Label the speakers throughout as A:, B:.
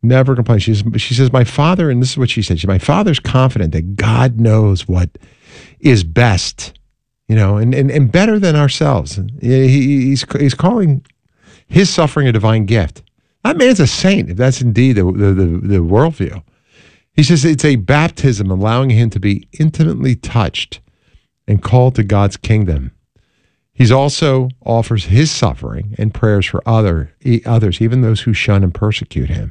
A: Never complains. She says, my father, and this is what she said, my father's confident that God knows what is best, and better than ourselves. He's calling his suffering a divine gift. That man's a saint, if that's indeed the worldview. He says it's a baptism allowing him to be intimately touched and called to God's kingdom. He also offers his suffering and prayers for others, even those who shun and persecute him.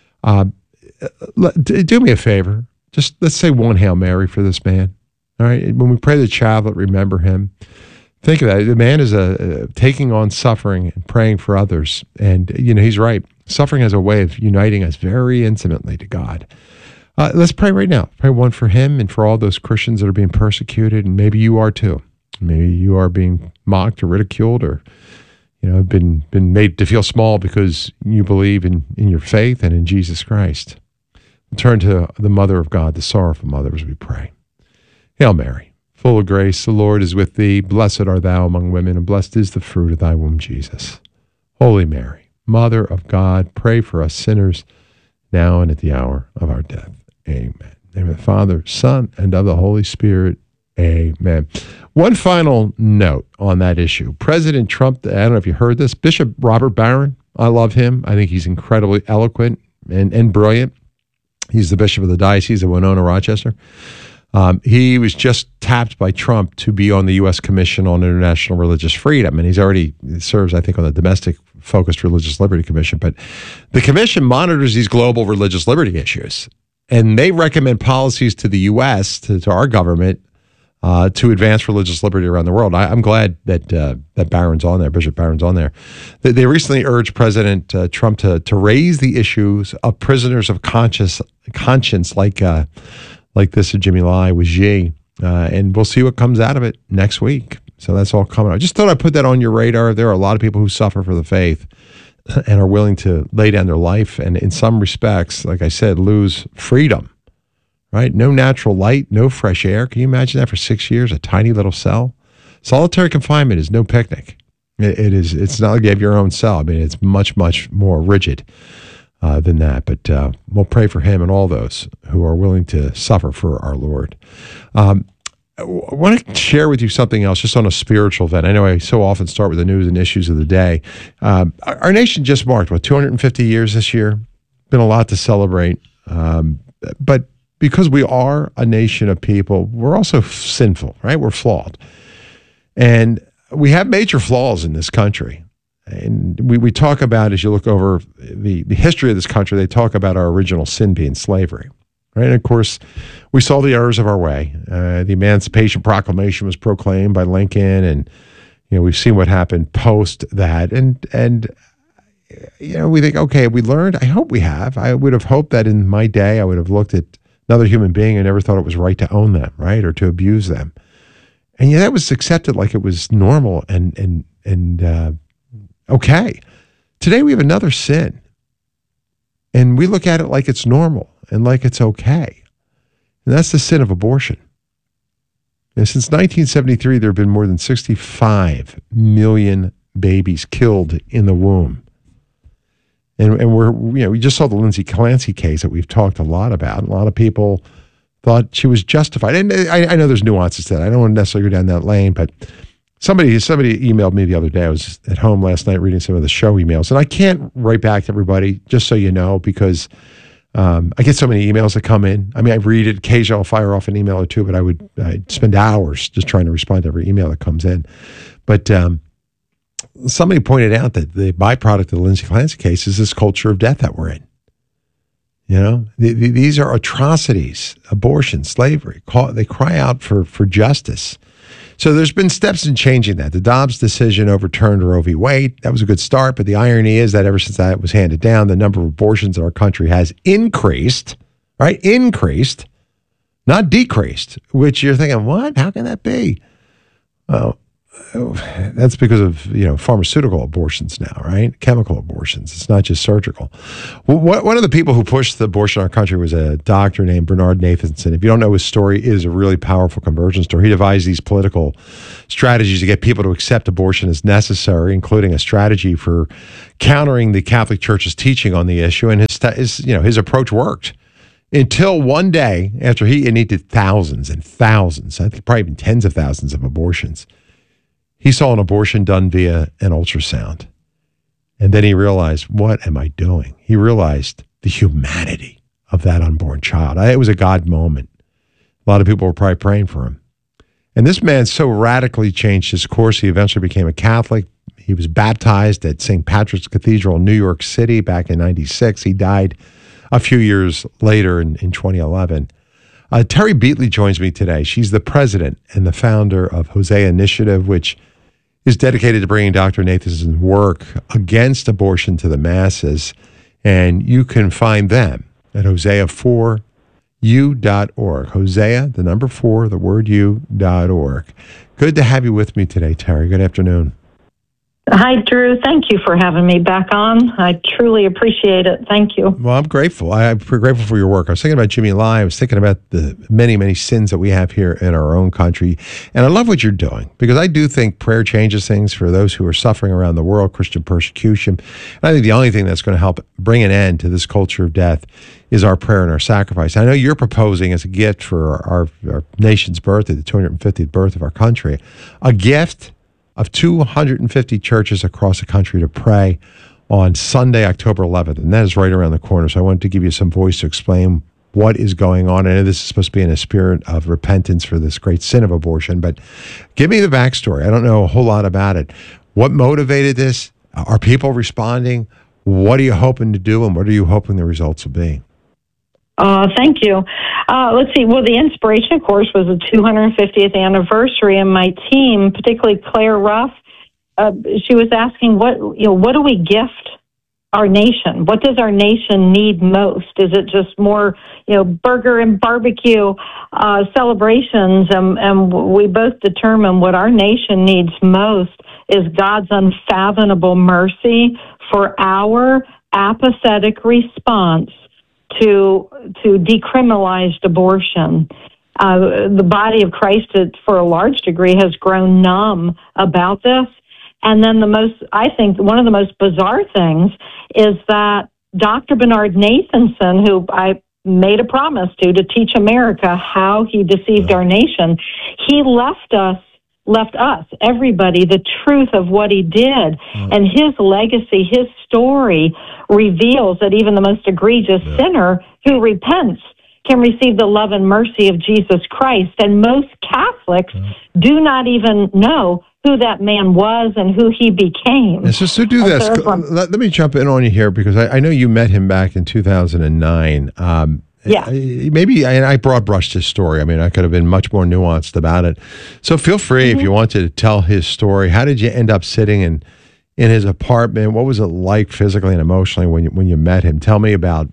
A: Do me a favor. Just let's say one Hail Mary for this man. All right. When we pray the chaplet, remember him. Think of that. The man is taking on suffering and praying for others. And, he's right. Suffering has a way of uniting us very intimately to God. Let's pray right now. Pray one for him and for all those Christians that are being persecuted. And maybe you are too. Maybe you are being mocked or ridiculed or, been made to feel small because you believe in your faith and in Jesus Christ. We'll turn to the Mother of God, the sorrowful mother, as we pray. Hail Mary, full of grace, the Lord is with thee. Blessed art thou among women, and blessed is the fruit of thy womb, Jesus. Holy Mary, Mother of God, pray for us sinners, now and at the hour of our death. Amen. In the name of the Father, Son, and of the Holy Spirit. Amen. One final note on that issue. President Trump, I don't know if you heard this, Bishop Robert Barron, I love him. I think he's incredibly eloquent and brilliant. He's the bishop of the Diocese of Winona, Rochester. He was just tapped by Trump to be on the U.S. Commission on International Religious Freedom, and he's already serves, I think, on the domestic-focused Religious Liberty Commission. But the commission monitors these global religious liberty issues, and they recommend policies to the U.S., to our government, to advance religious liberty around the world. I'm glad that Barron's on there, Bishop Barron's on there. They recently urged President Trump to raise the issues of prisoners of conscience like this of Jimmy Lai with Xi, and we'll see what comes out of it next week. So that's all coming out. I just thought I'd put that on your radar. There are a lot of people who suffer for the faith and are willing to lay down their life and in some respects, like I said, lose freedom. Right? No natural light, no fresh air. Can you imagine that for 6 years? A tiny little cell? Solitary confinement is no picnic. It's not like you have your own cell. I mean, it's much, much more rigid than that. But we'll pray for him and all those who are willing to suffer for our Lord. I want to share with you something else just on a spiritual event. I know I so often start with the news and issues of the day. Our nation just marked, 250 years this year? Been a lot to celebrate. But because we are a nation of people, we're also sinful, right? We're flawed. And we have major flaws in this country. And we talk about, as you look over the history of this country, they talk about our original sin being slavery, right? And of course, we saw the errors of our way. The Emancipation Proclamation was proclaimed by Lincoln, and we've seen what happened post that. And we think, okay, we learned. I hope we have. I would have hoped that in my day, I would have looked at another human being and never thought it was right to own them, right, or to abuse them. And that was accepted like it was normal and okay. Today we have another sin, and we look at it like it's normal and like it's okay. And that's the sin of abortion. And since 1973, there have been more than 65 million babies killed in the womb. And we're, we just saw the Lindsay Clancy case that we've talked a lot about. A lot of people thought she was justified. And I know there's nuances to that. I don't want to necessarily go down that lane, but somebody emailed me the other day. I was at home last night reading some of the show emails, and I can't write back to everybody, just so you know, because I get so many emails that come in. I mean, I read it. Occasionally I'll fire off an email or two, but I'd spend hours just trying to respond to every email that comes in. But somebody pointed out that the byproduct of the Lindsay Clancy case is this culture of death that we're in. These are atrocities, abortion, slavery. They cry out for justice. So there's been steps in changing that. The Dobbs decision overturned Roe v. Wade. That was a good start, but the irony is that ever since that was handed down, the number of abortions in our country has increased, right? Increased, not decreased, which you're thinking, what? How can that be? Well, that's because of pharmaceutical abortions now, right? Chemical abortions. It's not just surgical. One of the people who pushed the abortion in our country was a doctor named Bernard Nathanson. If you don't know his story, it is a really powerful conversion story. He devised these political strategies to get people to accept abortion as necessary, including a strategy for countering the Catholic Church's teaching on the issue. And his approach worked. Until one day, after he did thousands and thousands, I think probably even tens of thousands of abortions, he saw an abortion done via an ultrasound. And then he realized, what am I doing? He realized the humanity of that unborn child. It was a God moment. A lot of people were probably praying for him. And this man so radically changed his course, he eventually became a Catholic. He was baptized at St. Patrick's Cathedral in New York City back in 96. He died a few years later in 2011. Terry Beatley joins me today. She's the president and the founder of Hosea Initiative, which is dedicated to bringing Dr. Nathanson's work against abortion to the masses. And you can find them at Hosea4u.org. Hosea, the number 4, the word u.org. Good to have you with me today, Terry. Good afternoon.
B: Hi, Drew. Thank you for having me back on. I truly appreciate it. Thank you.
A: Well, I'm grateful. I'm grateful for your work. I was thinking about Jimmy Lai. I was thinking about the many, many sins that we have here in our own country. And I love what you're doing, because I do think prayer changes things for those who are suffering around the world, Christian persecution. And I think the only thing that's going to help bring an end to this culture of death is our prayer and our sacrifice. I know you're proposing as a gift for our nation's birthday, the 250th birth of our country, a gift of 250 churches across the country to pray on Sunday, October 11th. And that is right around the corner. So I wanted to give you some voice to explain what is going on. I know this is supposed to be in a spirit of repentance for this great sin of abortion, but give me the backstory. I don't know a whole lot about it. What motivated this? Are people responding? What are you hoping to do, and what are you hoping the results will be?
B: Thank you. Let's see. Well, the inspiration, of course, was the 250th anniversary, and my team, particularly Claire Ruff, she was asking, what do we gift our nation? What does our nation need most? Is it just more, burger and barbecue celebrations? And we both determined what our nation needs most is God's unfathomable mercy for our apathetic response to decriminalized abortion. The body of Christ, for a large degree, has grown numb about this. And then I think one of the most bizarre things is that Dr. Bernard Nathanson, who I made a promise to teach America how he deceived our nation, he left us, everybody, the truth of what he did. And his legacy, his story reveals that even the most egregious sinner who repents can receive the love and mercy of Jesus Christ. And most Catholics do not even know who that man was and who he became.
A: Yeah, so do this. So let me jump in on you here, because I know you met him back in 2009.
B: Yeah.
A: Maybe I broad brushed his story. I mean, I could have been much more nuanced about it. So feel free if you want to tell his story. How did you end up sitting in his apartment? What was it like physically and emotionally when you met him? Tell me about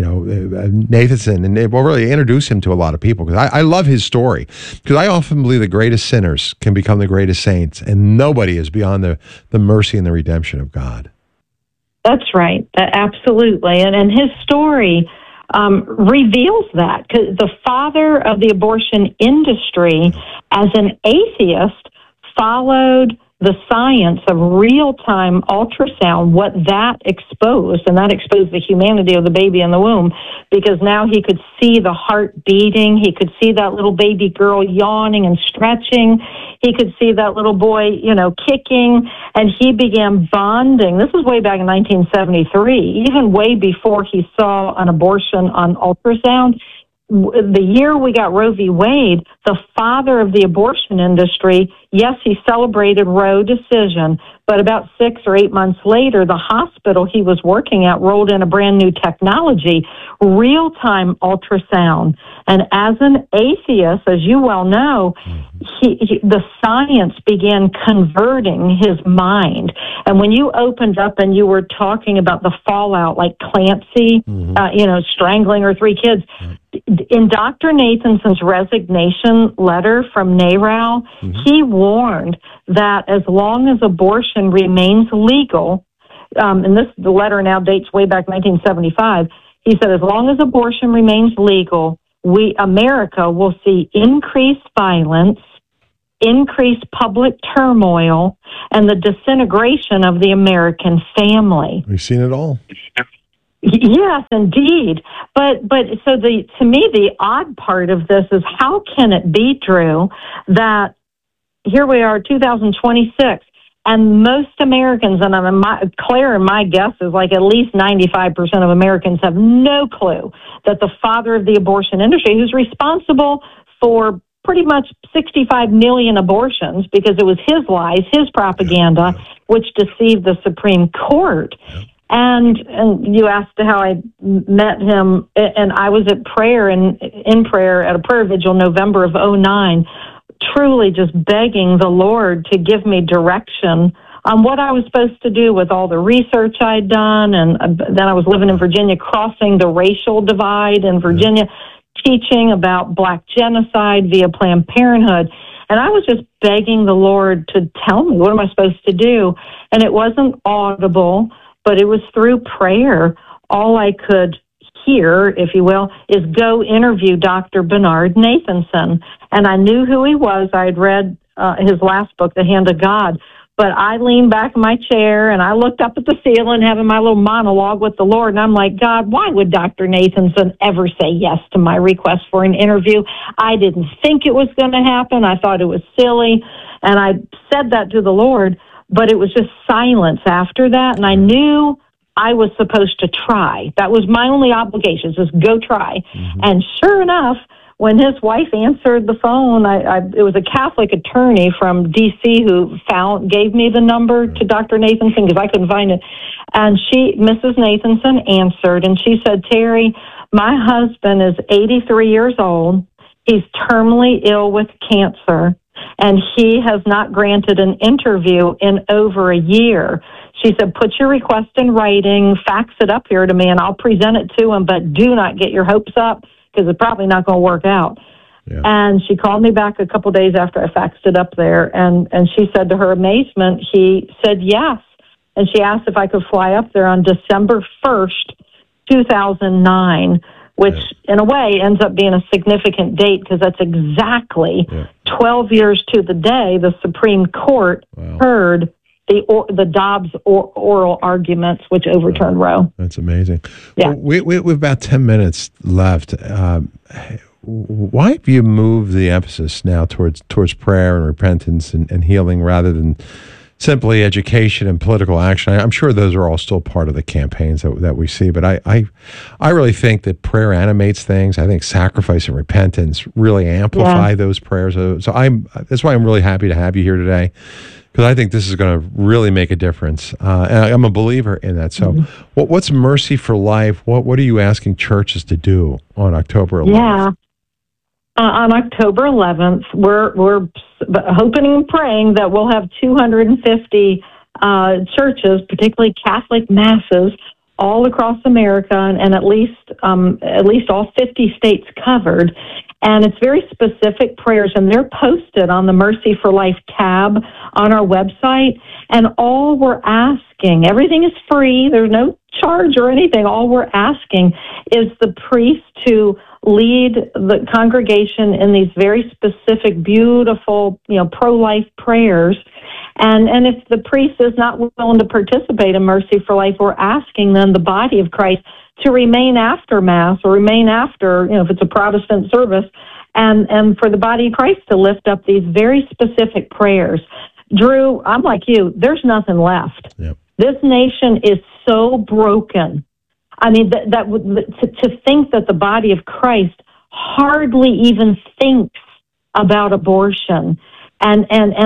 A: Nathanson, and really introduce him to a lot of people, because I love his story, because I often believe the greatest sinners can become the greatest saints, and nobody is beyond the mercy and the redemption of God.
B: That's right. Absolutely. And his story reveals that, because the father of the abortion industry, as an atheist, followed the science of real-time ultrasound, what that exposed, and that exposed the humanity of the baby in the womb, because now he could see the heart beating, he could see that little baby girl yawning and stretching, he could see that little boy, kicking, and he began bonding. This was way back in 1973, even way before he saw an abortion on ultrasound. The year we got Roe v. Wade, the father of the abortion industry, yes, he celebrated Roe decision, but about 6 or 8 months later, the hospital he was working at rolled in a brand new technology, real-time ultrasound. And as an atheist, as you well know, the science began converting his mind. And when you opened up and you were talking about the fallout, like Clancy, strangling her 3 kids, In Dr. Nathanson's resignation letter from NARAL, he warned that as long as abortion remains legal, and the letter now dates way back 1975, he said as long as abortion remains legal, America will see increased violence, increased public turmoil, and the disintegration of the American family.
A: We've seen it all.
B: Yes, indeed. But so to me, the odd part of this is how can it be, Drew, that here we are, 2026, and most Americans, and Claire and my guess is like at least 95% of Americans have no clue that the father of the abortion industry, who's responsible for pretty much 65 million abortions because it was his lies, his propaganda, which deceived the Supreme Court. And you asked how I met him, and I was at prayer in prayer at a prayer vigil November of 2009, truly just begging the Lord to give me direction on what I was supposed to do with all the research I'd done. And then I was living in Virginia, crossing the racial divide in Virginia, teaching about Black genocide via Planned Parenthood. And I was just begging the Lord to tell me, what am I supposed to do? And it wasn't audible, but it was through prayer. All I could hear, if you will, is go interview Dr. Bernard Nathanson. And I knew who he was. I had read his last book, The Hand of God. But I leaned back in my chair and I looked up at the ceiling, having my little monologue with the Lord. And I'm like, God, why would Dr. Nathanson ever say yes to my request for an interview? I didn't think it was going to happen. I thought it was silly. And I said that to the Lord, but it was just silence after that. And I knew I was supposed to try. That was my only obligation, just go try. And sure enough, when his wife answered the phone, it was a Catholic attorney from D.C. who gave me the number to Dr. Nathanson because I couldn't find it. And Mrs. Nathanson answered, and she said, Terry, my husband is 83 years old. He's terminally ill with cancer, and he has not granted an interview in over a year. She said, put your request in writing, fax it up here to me, and I'll present it to him, but do not get your hopes up, because it's probably not going to work out. Yeah. And she called me back a couple days after I faxed it up there, and she said to her amazement, he said yes. And she asked if I could fly up there on December 1st, 2009, which in a way ends up being a significant date because that's exactly 12 years to the day the Supreme Court heard the Dobbs oral arguments, which overturned Roe.
A: That's amazing. Yeah. Well, we have about 10 minutes left. Why have you moved the emphasis now towards prayer and repentance and healing rather than simply education and political action? I'm sure those are all still part of the campaigns that we see, but I really think that prayer animates things. I think sacrifice and repentance really amplify those prayers. So that's why I'm really happy to have you here today, because I think this is going to really make a difference. And I'm a believer in that. So what's Mercy for Life? What are you asking churches to do on October 11th?
B: Yeah. On October 11th, we're hoping and praying that we'll have 250 churches, particularly Catholic masses, all across America, and at least all 50 states covered. And it's very specific prayers, and they're posted on the Mercy for Life tab on our website. And all we're asking, everything is free, there's no charge or anything. All we're asking is the priest to lead the congregation in these very specific, beautiful, pro-life prayers. And if the priest is not willing to participate in Mercy for Life, we're asking then the body of Christ to remain after Mass or remain after, if it's a Protestant service, and for the body of Christ to lift up these very specific prayers. Drew, I'm like you, there's nothing left. Yep. This nation is so broken. I mean, to think that the body of Christ hardly even thinks about abortion, and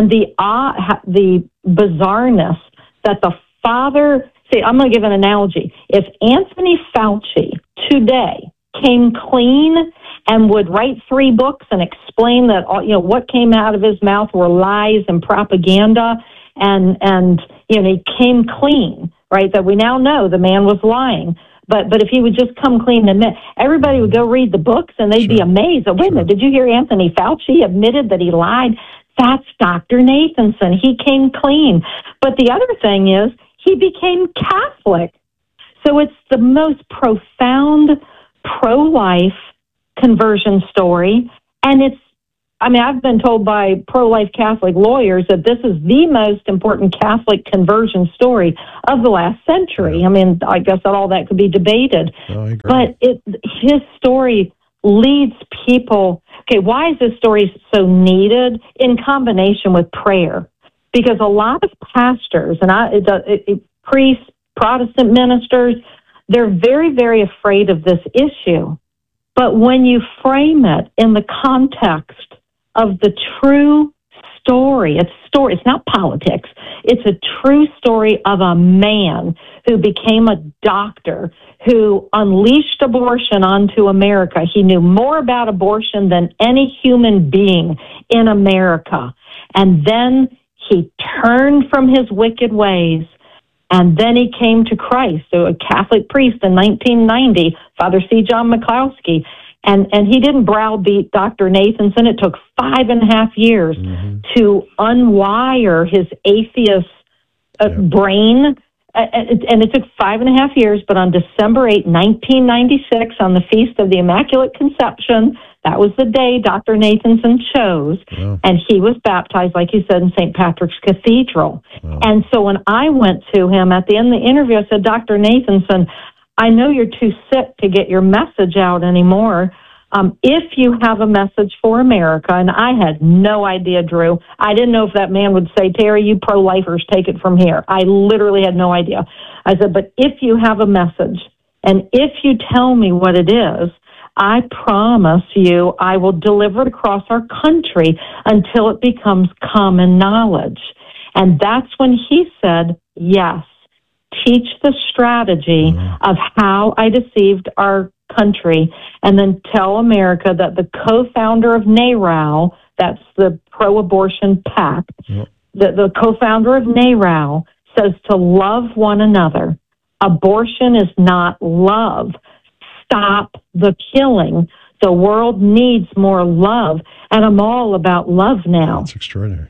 B: the bizarreness that the Father. See, I'm going to give an analogy. If Anthony Fauci today came clean and would write 3 books and explain that what came out of his mouth were lies and propaganda, and he came clean, right? That we now know the man was lying. But if he would just come clean and admit, everybody would go read the books and they'd be amazed. Wait a minute, did you hear Anthony Fauci admitted that he lied? That's Dr. Nathanson. He came clean. But the other thing is, he became Catholic. So it's the most profound pro-life conversion story. And I've been told by pro-life Catholic lawyers that this is the most important Catholic conversion story of the last century.
A: Yeah.
B: I mean, I guess that all that could be debated.
A: Oh, I agree.
B: But his story leads people. Okay, why is this story so needed in combination with prayer? Because a lot of pastors and priests, Protestant ministers, they're very, very afraid of this issue. But when you frame it in the context of the true story, it's not politics. It's a true story of a man who became a doctor, who unleashed abortion onto America. He knew more about abortion than any human being in America. And then he turned from his wicked ways, and then he came to Christ, so a Catholic priest in 1990, Father C. John McCloskey. And he didn't browbeat Dr. Nathanson. It took 5.5 years to unwire his atheist brain. And it took 5.5 years, but on December 8, 1996, on the Feast of the Immaculate Conception, that was the day Dr. Nathanson chose, and he was baptized, like you said, in St. Patrick's Cathedral. Wow. And so when I went to him at the end of the interview, I said, Dr. Nathanson, I know you're too sick to get your message out anymore. If you have a message for America, and I had no idea, Drew, I didn't know if that man would say, Terry, you pro-lifers, take it from here. I literally had no idea. I said, but if you have a message, and if you tell me what it is, I promise you I will deliver it across our country until it becomes common knowledge. And that's when he said, yes, teach the strategy of how I deceived our country, and then tell America that the co-founder of NARAL, that's the pro-abortion PAC, the co-founder of NARAL says to love one another. Abortion is not love. Stop the killing. The world needs more love, and I'm all about love now.
A: That's extraordinary.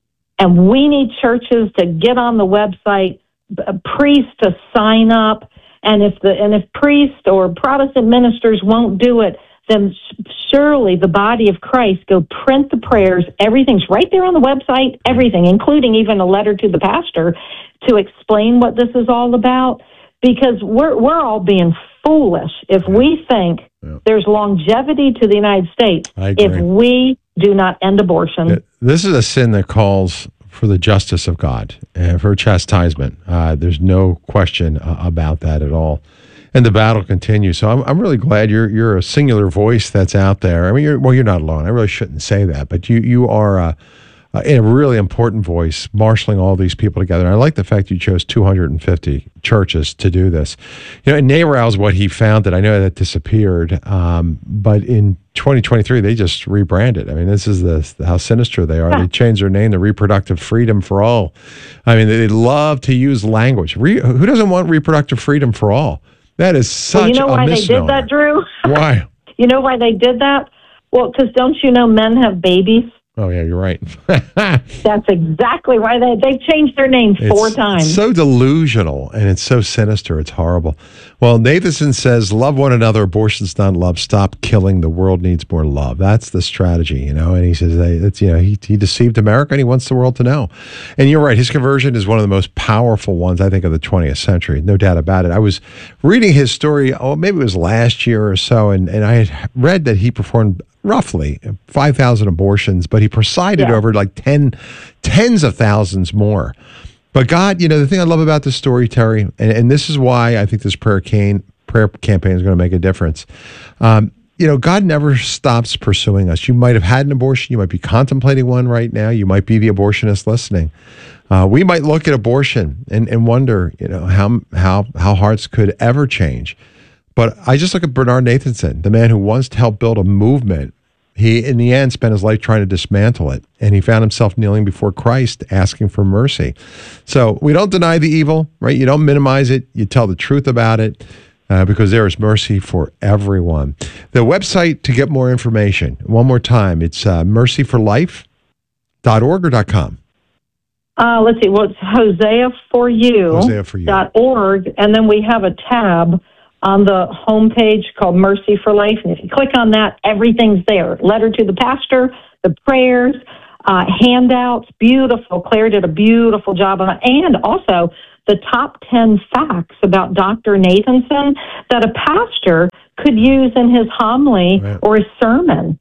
B: And we need churches to get on the website, priests to sign up, and if priests or Protestant ministers won't do it, then surely the body of Christ go print the prayers. Everything's right there on the website, everything, including even a letter to the pastor to explain what this is all about. Because we're all being foolish if we think there's longevity to the United States if we do not end abortion.
A: This is a sin that calls for the justice of God and for chastisement. There's no question about that at all. And the battle continues. So I'm really glad you're a singular voice that's out there. I mean, you're not alone. I really shouldn't say that, but you are a really important voice, marshaling all these people together. And I like the fact you chose 250 churches to do this. You know, and NARAL is what he founded. I know that disappeared, but in 2023 they just rebranded. I mean, this is how sinister they are. They changed their name to Reproductive Freedom for All. I mean, they love to use language. Who doesn't want reproductive freedom for all? That is such a misnomer.
B: You know why they did that, Drew?
A: Why?
B: You know why they did that? Well, because don't you know men have babies?
A: Oh, yeah, you're right.
B: That's exactly why they've changed their name 4 times.
A: It's so delusional, and it's so sinister. It's horrible. Well, Nathanson says, love one another. Abortion's not love. Stop killing. The world needs more love. That's the strategy, you know. And he says he deceived America, and he wants the world to know. And you're right. His conversion is one of the most powerful ones, I think, of the 20th century. No doubt about it. I was reading his story, maybe it was last year or so, and I had read that he performed roughly 5,000 abortions, but he presided over like tens of thousands more. But God, you know, the thing I love about this story, Terry, and this is why I think this prayer campaign is going to make a difference. You know, God never stops pursuing us. You might have had an abortion. You might be contemplating one right now. You might be the abortionist listening. We might look at abortion and wonder, you know, how hearts could ever change. But I just look at Bernard Nathanson, the man who wants to help build a movement. He, in the end, spent his life trying to dismantle it, and he found himself kneeling before Christ, asking for mercy. So we don't deny the evil, right? You don't minimize it. You tell the truth about it. because there is mercy for everyone. The website to get more information, one more time, it's mercyforlife.org or .com?
B: Let's see. Well, it's HoseaForYou.org, and then we have a tab on the homepage called Mercy for Life. And if you click on that, everything's there. Letter to the pastor, the prayers, handouts, beautiful. Claire did a beautiful job on it. And also the top 10 facts about Dr. Nathanson that a pastor could use in his homily or his sermon.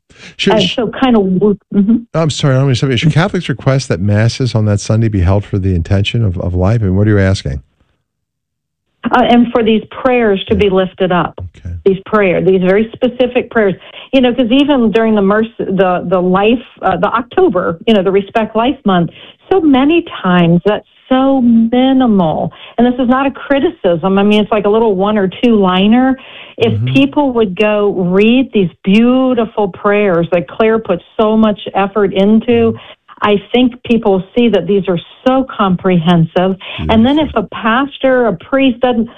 A: I'm sorry, should Catholics request that masses on that Sunday be held for the intention of life? And what are you asking?
B: And for these prayers to be lifted up. Okay. These very specific prayers. Because even during the October, the Respect Life Month, so many times that's so minimal. And this is not a criticism. I mean, it's like a little one or two liner. If people would go read these beautiful prayers that Claire put so much effort into, I think people see that these are so comprehensive. And then if a pastor, a priest doesn't,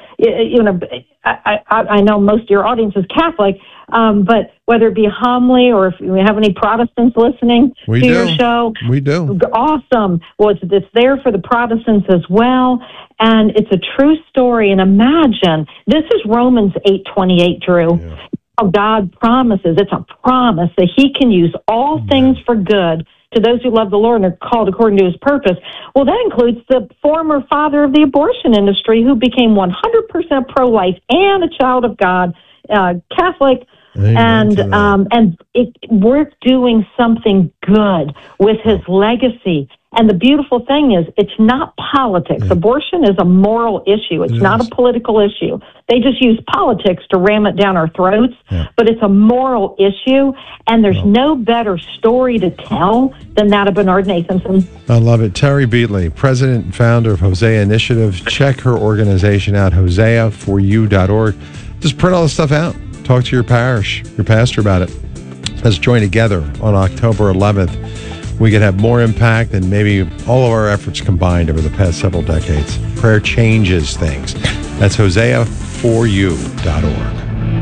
B: I know most of your audience is Catholic, but whether it be homily or if we have any Protestants listening to your show.
A: We do.
B: Awesome. Well, it's there for the Protestants as well. And it's a true story. And imagine, this is Romans 8:28, Drew. Yeah. God promises, it's a promise that he can use all things for good to those who love the Lord and are called according to his purpose. Well, that includes the former father of the abortion industry who became 100% pro-life and a child of God, Catholic. And we're doing something good with his legacy. And the beautiful thing is, it's not politics. Yeah. Abortion is a moral issue. It's not a political issue. They just use politics to ram it down our throats, but it's a moral issue, and there's no better story to tell than that of Bernard Nathanson.
A: I love it. Terry Beatley, president and founder of Hosea Initiative. Check her organization out, HoseaForYou.org. Just print all this stuff out. Talk to your parish, your pastor about it. Let's join together on October 11th. We could have more impact than maybe all of our efforts combined over the past several decades. Prayer changes things. That's HoseaForYou.org.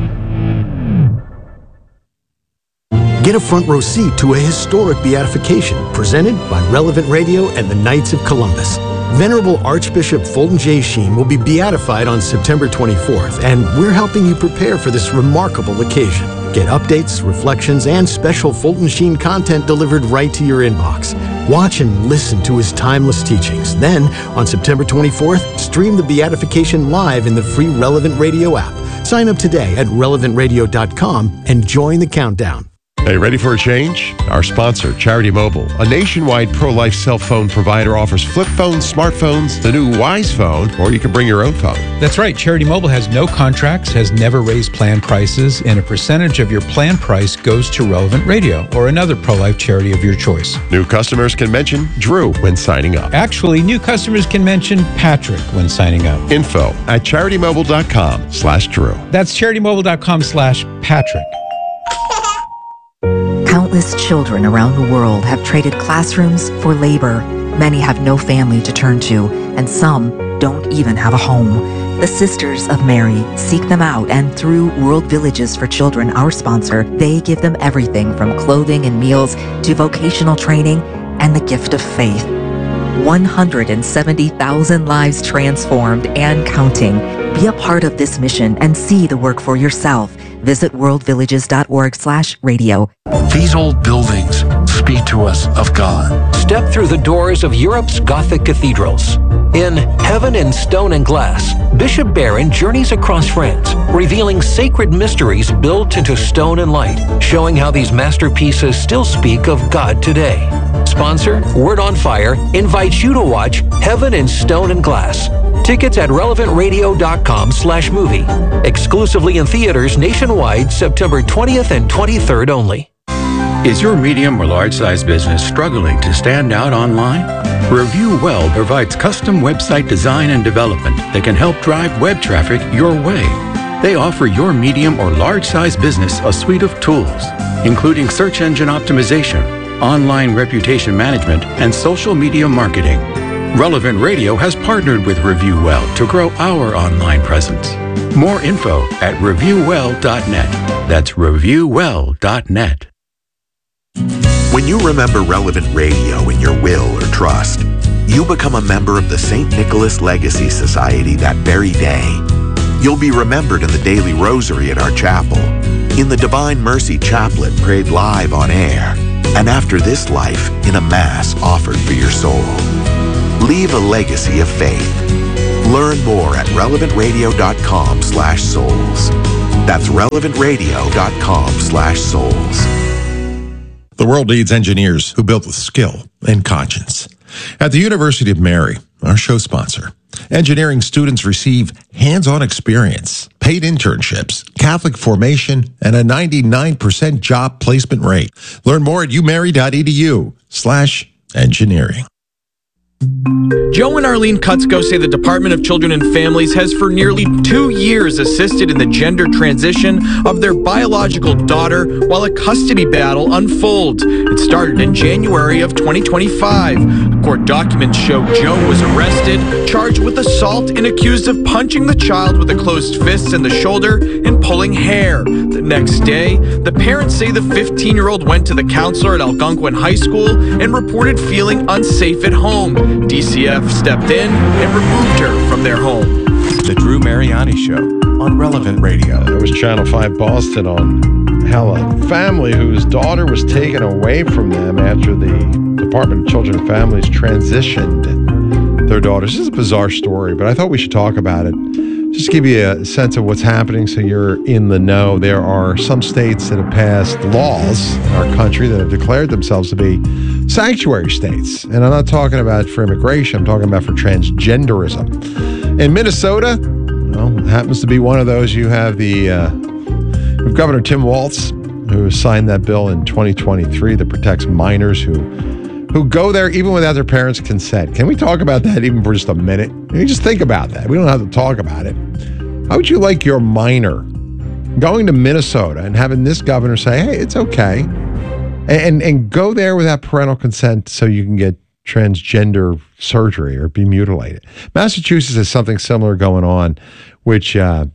C: Get a front row seat to a historic beatification presented by Relevant Radio and the Knights of Columbus. Venerable Archbishop Fulton J. Sheen will be beatified on September 24th, and we're helping you prepare for this remarkable occasion. Get updates, reflections, and special Fulton Sheen content delivered right to your inbox. Watch and listen to his timeless teachings. Then, on September 24th, stream the beatification live in the free Relevant Radio app. Sign up today at relevantradio.com and join the countdown.
A: Hey, ready for a change? Our sponsor, Charity Mobile, a nationwide pro-life cell phone provider, offers flip phones, smartphones, the new Wise phone, or you can bring your own phone.
D: That's right. Charity Mobile has no contracts, has never raised plan prices, and a percentage of your plan price goes to Relevant Radio or another pro-life charity of your choice.
A: New customers can mention Drew when signing up.
D: Actually, new customers can mention Patrick when signing up.
A: Info at CharityMobile.com/Drew.
D: That's CharityMobile.com/Patrick.
E: Countless children around the world have traded classrooms for labor. Many have no family to turn to, and some don't even have a home. The Sisters of Mary seek them out, and through World Villages for Children, our sponsor, they give them everything from clothing and meals to vocational training and the gift of faith. 170,000 lives transformed and counting. Be a part of this mission and see the work for yourself. Visit worldvillages.org/radio.
F: These old buildings speak to us of God.
G: Step through the doors of Europe's Gothic cathedrals. In Heaven in Stone and Glass, Bishop Barron journeys across France, revealing sacred mysteries built into stone and light, showing how these masterpieces still speak of God today. Sponsor, Word on Fire, invites you to watch Heaven in Stone and Glass. Tickets at relevantradio.com/movie. Exclusively in theaters nationwide, September 20th and 23rd only.
F: Is your medium or large size business struggling to stand out online? Review Well provides custom website design and development that can help drive web traffic your way. They offer your medium or large size business a suite of tools, including search engine optimization, online reputation management, and social media marketing. Relevant Radio has partnered with ReviewWell to grow our online presence. More info at reviewwell.net. That's reviewwell.net.
H: When you remember Relevant Radio in your will or trust, you become a member of the St. Nicholas Legacy Society that very day. You'll be remembered in the daily rosary at our chapel, in the Divine Mercy Chaplet prayed live on air, and after this life in a Mass offered for your soul. Leave a legacy of faith. Learn more at relevantradio.com/souls. That's relevantradio.com/souls.
I: The world needs engineers who build with skill and conscience. At the University of Mary, our show sponsor, engineering students receive hands-on experience, paid internships, Catholic formation, and a 99% job placement rate. Learn more at umary.edu/engineering.
J: Joe and Arlene Kutzko say the Department of Children and Families has for nearly 2 years assisted in the gender transition of their biological daughter while a custody battle unfolds. It started in January of 2025. Court documents show Joe was arrested, charged with assault, and accused of punching the child with a closed fist in the shoulder and pulling hair. The next day, the parents say the 15-year-old went to the counselor at Algonquin High School and reported feeling unsafe at home. DCF stepped in and removed her from their home.
K: The Drew Mariani Show on Relevant Radio.
A: It was Channel 5 Boston on how a family whose daughter was taken away from them after the Department of Children and Families transitioned their daughters. This is a bizarre story, but I thought we should talk about it. Just give you a sense of what's happening so you're in the know. There are some states that have passed laws in our country that have declared themselves to be sanctuary states. And I'm not talking about for immigration, I'm talking about for transgenderism. In Minnesota, well, it happens to be one of those. You have the Governor Tim Walz, who signed that bill in 2023 that protects minors who go there even without their parents' consent. Can we talk about that even for just a minute? You just think about that. We don't have to talk about it. How would you like your minor going to Minnesota and having this governor say, hey, it's okay, and go there without parental consent so you can get transgender surgery or be mutilated? Massachusetts has something similar going on, which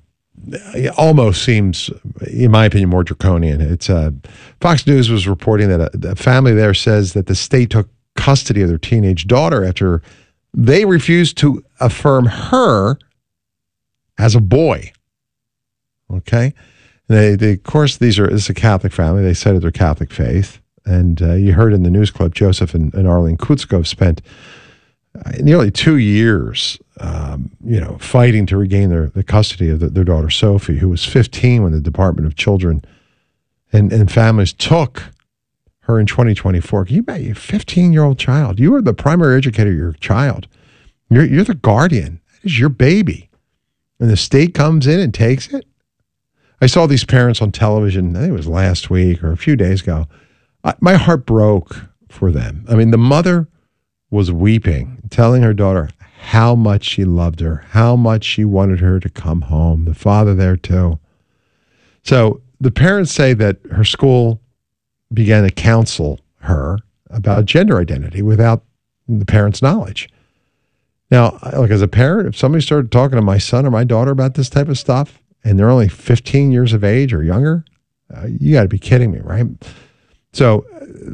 A: almost seems, in my opinion, more draconian. It's Fox News was reporting that a family there says that the state took custody of their teenage daughter after they refused to affirm her as a boy. Okay, they of course this is a Catholic family. They cited their Catholic faith, and you heard in the news clip, Joseph and Arlene Kutzko spent nearly 2 years, fighting to regain the custody of their daughter, Sophie, who was 15 when the Department of Children and Families took her in 2024. Can you imagine a 15-year-old child? You are the primary educator of your child. You're the guardian. That is your baby. And the state comes in and takes it. I saw these parents on television, I think it was last week or a few days ago. My heart broke for them. I mean, the mother was weeping, telling her daughter how much she loved her, how much she wanted her to come home. The father there too. So the parents say that her school began to counsel her about gender identity without the parents' knowledge. Now, like as a parent, if somebody started talking to my son or my daughter about this type of stuff and they're only 15 years of age or younger, you got to be kidding me, right? So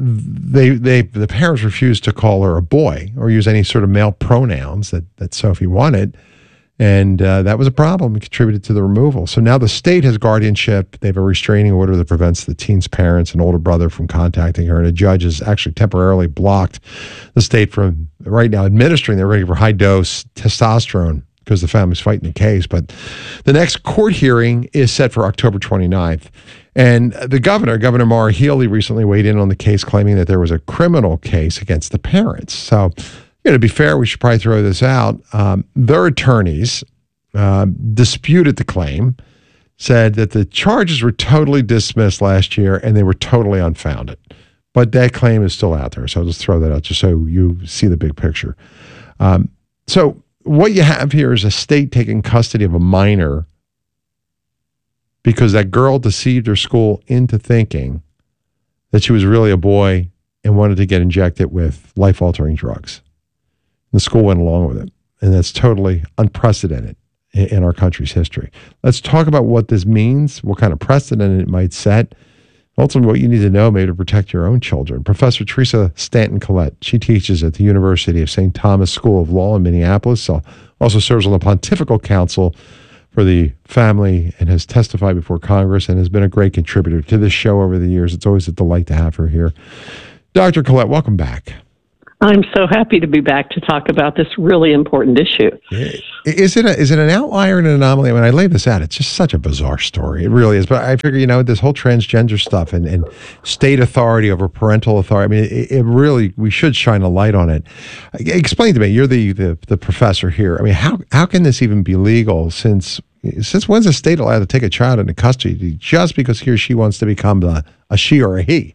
A: the parents refused to call her a boy or use any sort of male pronouns that Sophie wanted. And that was a problem. It contributed to the removal. So now the state has guardianship. They have a restraining order that prevents the teen's parents and older brother from contacting her. And a judge has actually temporarily blocked the state from right now administering their regular high-dose testosterone because the family's fighting the case. But the next court hearing is set for October 29th. And the Governor Maura Healey, recently weighed in on the case, claiming that there was a criminal case against the parents. So, to be fair, we should probably throw this out. Their attorneys disputed the claim, said that the charges were totally dismissed last year and they were totally unfounded. But that claim is still out there. So I'll just throw that out just so you see the big picture. So what you have here is a state taking custody of a minor because that girl deceived her school into thinking that she was really a boy and wanted to get injected with life-altering drugs. The school went along with it. And that's totally unprecedented in our country's history. Let's talk about what this means, what kind of precedent it might set, ultimately what you need to know maybe to protect your own children. Professor Teresa Stanton-Collette, she teaches at the University of St. Thomas School of Law in Minneapolis, also serves on the Pontifical Council for the Family and has testified before Congress and has been a great contributor to this show over the years. It's always a delight to have her here. Dr. Collette, welcome back.
L: I'm so happy to be back to talk about this really important issue.
A: Is it an outlier and an anomaly? I mean, I lay this out. It's just such a bizarre story. It really is. But I figure, this whole transgender stuff and state authority over parental authority, I mean, it really, we should shine a light on it. Explain to me, you're the professor here. I mean, how can this even be legal since when's a state allowed to take a child into custody just because he or she wants to become a she or a he?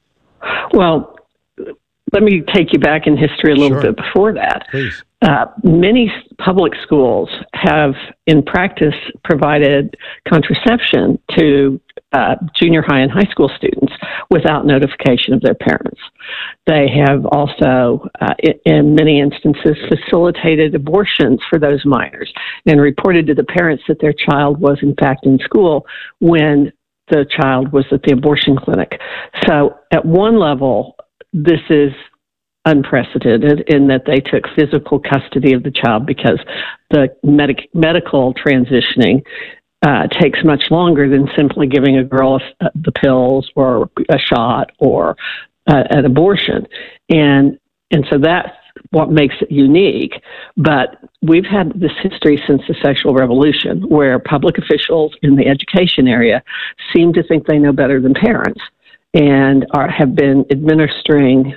L: Well, let me take you back in history a little bit before that.
A: Please.
L: Many public schools have, in practice, provided contraception to junior high and high school students without notification of their parents. They have also, in many instances, facilitated abortions for those minors and reported to the parents that their child was, in fact, in school when the child was at the abortion clinic. So at one level, this is unprecedented in that they took physical custody of the child because the medical transitioning takes much longer than simply giving a girl the pills or a shot or an abortion. And so that's what makes it unique. But we've had this history since the sexual revolution where public officials in the education area seem to think they know better than parents and have been administering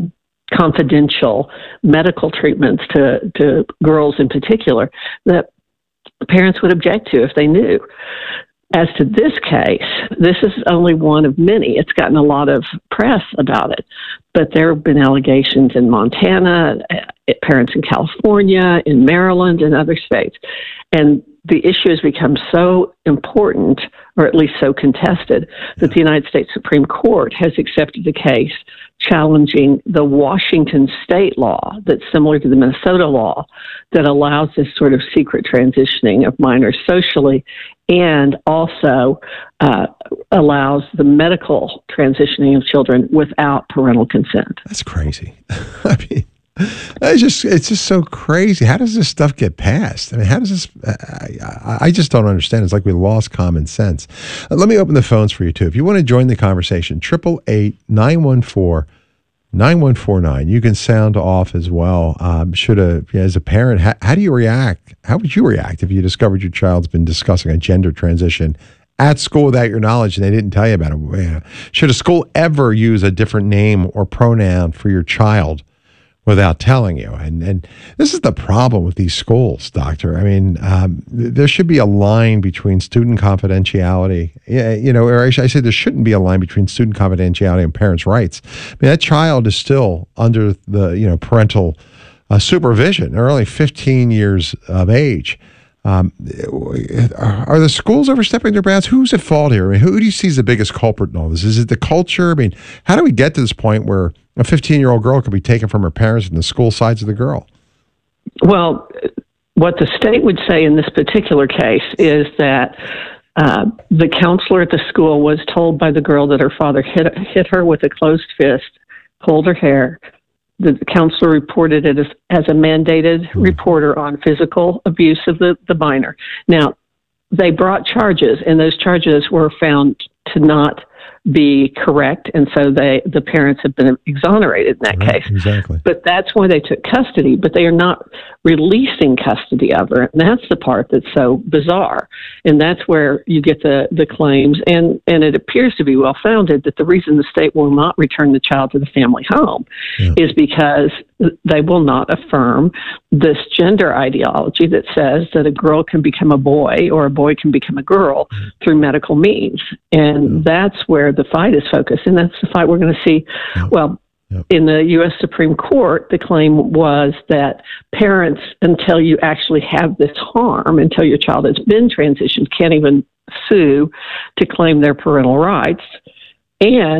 L: confidential medical treatments to girls in particular that parents would object to if they knew. As to this case, this is only one of many. It's gotten a lot of press about it, but there have been allegations in Montana, parents in California, in Maryland, and other states. And the issue has become so important, or at least so contested, that the United States Supreme Court has accepted a case challenging the Washington state law that's similar to the Minnesota law that allows this sort of secret transitioning of minors socially and also allows the medical transitioning of children without parental consent.
A: That's crazy. I mean, it's just so crazy. How does this stuff get passed? I mean, how does this? I just don't understand. It's like we lost common sense. Let me open the phones for you too. If you want to join the conversation, 888-914-9149. You can sound off as well. As a parent, how do you react? How would you react if you discovered your child's been discussing a gender transition at school without your knowledge and they didn't tell you about it? Should a school ever use a different name or pronoun for your child without telling you? And this is the problem with these schools, Doctor. I mean, there should be a line between student confidentiality, or I say there shouldn't be a line between student confidentiality and parents' rights. I mean, that child is still under the, parental supervision. They're only 15 years of age. Are the schools overstepping their bounds? Who's at fault here? I mean, who do you see as the biggest culprit in all this? Is it the culture? I mean, how do we get to this point where a 15-year-old girl could be taken from her parents and the school sides of the girl?
L: Well, what the state would say in this particular case is that the counselor at the school was told by the girl that her father hit her with a closed fist, pulled her hair. The counselor reported it as a mandated reporter on physical abuse of the minor. Now, they brought charges, and those charges were found to not be correct, and so the parents have been exonerated in that case.
A: Exactly.
L: But that's why they took custody, but they are not releasing custody of her, and that's the part that's so bizarre. And that's where you get the claims, and it appears to be well-founded that the reason the state will not return the child to the family home is because they will not affirm this gender ideology that says that a girl can become a boy or a boy can become a girl through medical means. And that's where the fight is focused, and that's the fight we're going to see. Well, in the U.S. Supreme Court, the claim was that parents, until you actually have this harm, until your child has been transitioned, can't even sue to claim their parental rights. And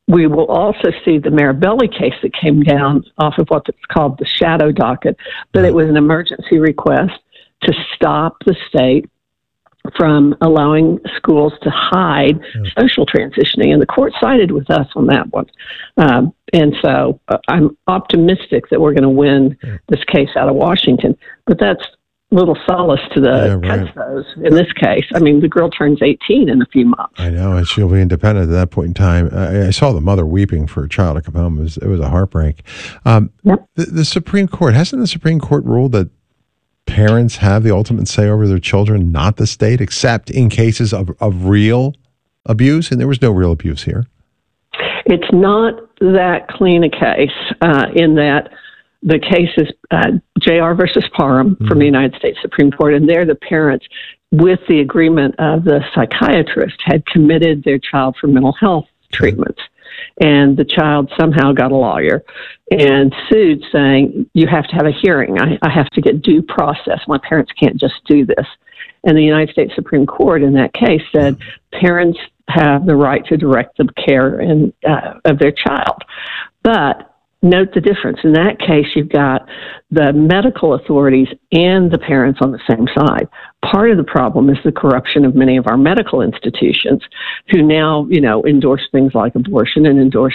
L: we will also see the Marabelli case that came down off of what's called the shadow docket, but it was an emergency request to stop the state from allowing schools to hide social transitioning. And the court sided with us on that one. And so I'm optimistic that we're going to win this case out of Washington. But that's little solace to the Custos in this case. I mean, the girl turns 18 in a few months.
A: I know, and she'll be independent at that point in time. I saw the mother weeping for a child to come home. It was a heartbreak. The Supreme Court, hasn't the Supreme Court ruled that parents have the ultimate say over their children, not the state, except in cases of real abuse? And there was no real abuse here.
L: It's not that clean a case in that the case is J.R. versus Parham from the United States Supreme Court, and there the parents, with the agreement of the psychiatrist, had committed their child for mental health treatments. And the child somehow got a lawyer and sued, saying, you have to have a hearing. I have to get due process. My parents can't just do this. And the United States Supreme Court in that case said parents have the right to direct the care of their child. But note the difference. In that case, you've got the medical authorities and the parents on the same side. Part of the problem is the corruption of many of our medical institutions who now, endorse things like abortion and endorse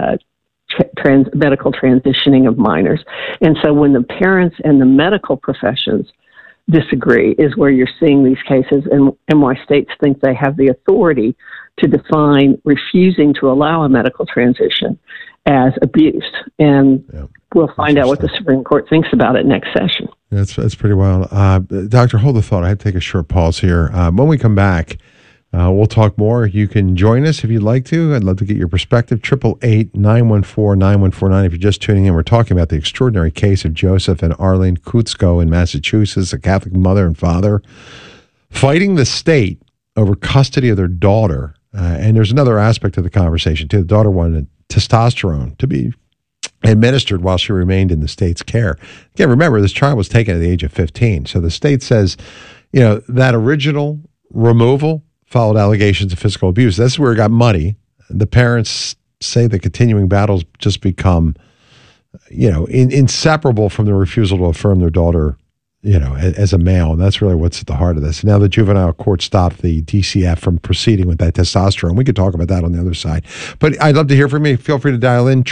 L: medical transitioning of minors. And so when the parents and the medical professions disagree is where you're seeing these cases and why states think they have the authority to define refusing to allow a medical transition as abuse. And we'll find out what the Supreme Court thinks about it next session.
A: That's pretty wild. Doctor, hold the thought. I have to take a short pause here. When we come back, we'll talk more. You can join us if you'd like to. I'd love to get your perspective. 888-914-9149. If you're just tuning in, we're talking about the extraordinary case of Joseph and Arlene Kutsko in Massachusetts, a Catholic mother and father fighting the state over custody of their daughter. And there's another aspect of the conversation, too. The daughter wanted testosterone to be administered while she remained in the state's care. Again, remember, this child was taken at the age of 15. So the state says, that original removal followed allegations of physical abuse. That's where it got muddy. The parents say the continuing battles just become, inseparable from the refusal to affirm their daughter, as a male. And that's really what's at the heart of this. Now the juvenile court stopped the DCF from proceeding with that testosterone. We could talk about that on the other side. But I'd love to hear from you. Feel free to dial in.